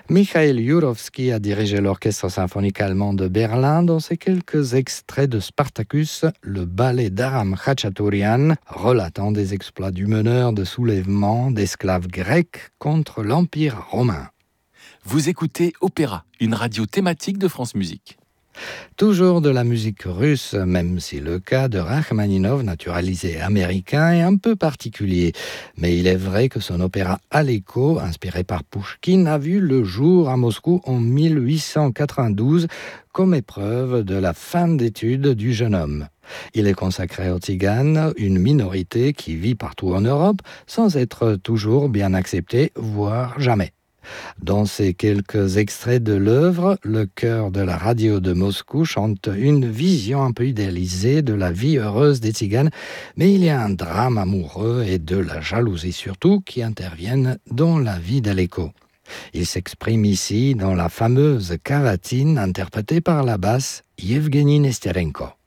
Mikhail Jurovsky a dirigé l'orchestre symphonique allemand de Berlin dans ces quelques extraits de Spartacus, le ballet d'Aram Khachaturian, relatant des exploits du meneur de soulèvement d'esclaves grecs contre l'Empire romain. Vous écoutez Opéra, une radio thématique de France Musique. Toujours de la musique russe, même si le cas de Rachmaninov, naturalisé américain, est un peu particulier. Mais il est vrai que son opéra Aleko, inspiré par Pouchkine, a vu le jour à Moscou en 1892 comme épreuve de la fin d'études du jeune homme. Il est consacré aux Tziganes, une minorité qui vit partout en Europe sans être toujours bien acceptée, voire jamais. Dans ces quelques extraits de l'œuvre, le chœur de la radio de Moscou chante une vision un peu idéalisée de la vie heureuse des Tziganes, mais il y a un drame amoureux et de la jalousie surtout qui interviennent dans la vie d'Aleko. Il s'exprime ici dans la fameuse cavatine interprétée par la basse Yevgeny Nesterenko.